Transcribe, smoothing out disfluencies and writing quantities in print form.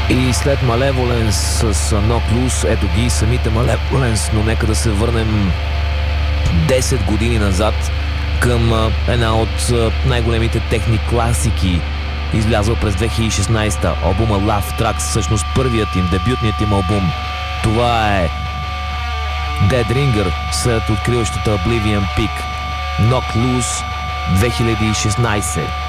И след Malevolence с Knock Loose, ето ги самите Malevolence, но нека да се върнем 10 години назад към една от най-големите техни класики, излязъл през 2016, албума Laugh Tracks, всъщност първият им, дебютният им албум. Това е Dead Ringer след откриващата Oblivion Peak. Knock Loose 2016.